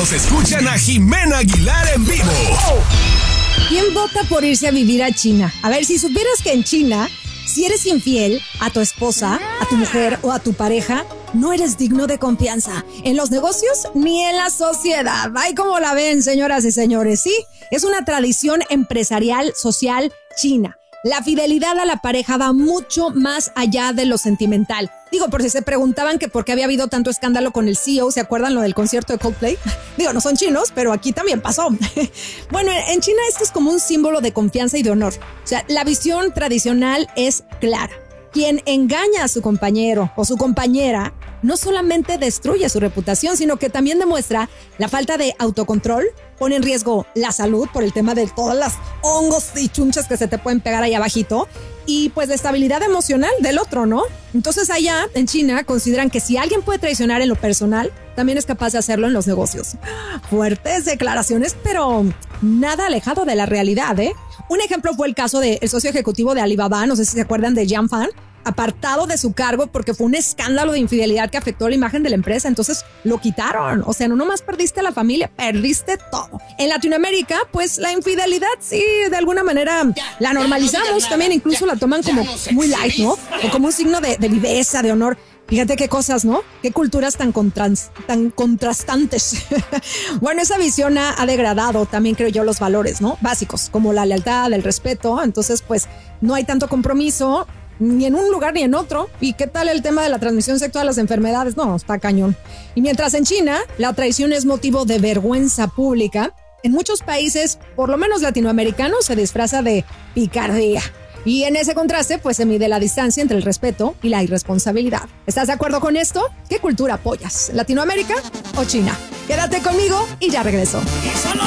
todos escuchan a Jimena Aguilar en vivo. ¿Quién vota por irse a vivir a China? A ver, si supieras que en China, si eres infiel a tu esposa, a tu mujer o a tu pareja, no eres digno de confianza. En los negocios ni en la sociedad. Ay, ¿cómo la ven, señoras y señores? Sí, es una tradición empresarial social china. La fidelidad a la pareja va mucho más allá de lo sentimental. Digo, por si se preguntaban que por qué había habido tanto escándalo con el CEO, ¿se acuerdan lo del concierto de Coldplay? Digo, no son chinos, pero aquí también pasó. Bueno, en China esto es como un símbolo de confianza y de honor. O sea, la visión tradicional es clara. Quien engaña a su compañero o su compañera no solamente destruye su reputación, sino que también demuestra la falta de autocontrol, pone en riesgo la salud por el tema de todas las hongos y chunchas que se te pueden pegar ahí abajito y pues la estabilidad emocional del otro, ¿no? Entonces allá en China consideran que si alguien puede traicionar en lo personal, también es capaz de hacerlo en los negocios. Fuertes declaraciones, pero nada alejado de la realidad, ¿eh? Un ejemplo fue el caso del socio ejecutivo de Alibaba, no sé si se acuerdan de Jiang Fan, apartado de su cargo porque fue un escándalo de infidelidad que afectó la imagen de la empresa, entonces lo quitaron. O sea, no nomás perdiste a la familia, perdiste todo. En Latinoamérica, pues la infidelidad sí, de alguna manera la normalizamos, también incluso la toman como muy light, ¿no? O como un signo de viveza, de honor. Fíjate qué cosas, ¿no? Qué culturas tan contrastantes. Bueno, esa visión ha degradado también, creo yo, los valores, ¿no? Básicos, como la lealtad, el respeto. Entonces, pues, no hay tanto compromiso ni en un lugar ni en otro. ¿Y qué tal el tema de la transmisión sexual de las enfermedades? No, está cañón. Y mientras en China, la traición es motivo de vergüenza pública, en muchos países, por lo menos latinoamericanos, se disfraza de picardía. Y en ese contraste, pues se mide la distancia entre el respeto y la irresponsabilidad. ¿Estás de acuerdo con esto? ¿Qué cultura apoyas? ¿Latinoamérica o China? Quédate conmigo y ya regreso.